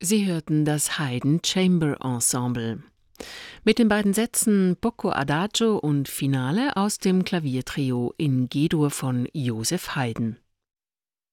Sie hörten das Haydn Chamber Ensemble mit den beiden Sätzen Poco Adagio und Finale aus dem Klaviertrio in G-Dur von Joseph Haydn.